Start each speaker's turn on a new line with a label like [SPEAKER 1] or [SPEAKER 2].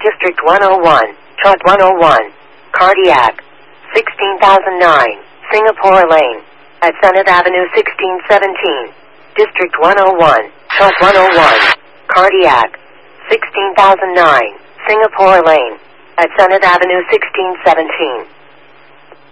[SPEAKER 1] District 101, Truck 101, Cardiac, 16,009, Singapore Lane, at Senate Avenue 1617. District 101, Truck 101, Cardiac, 16,009, Singapore Lane, at Senate Avenue 1617.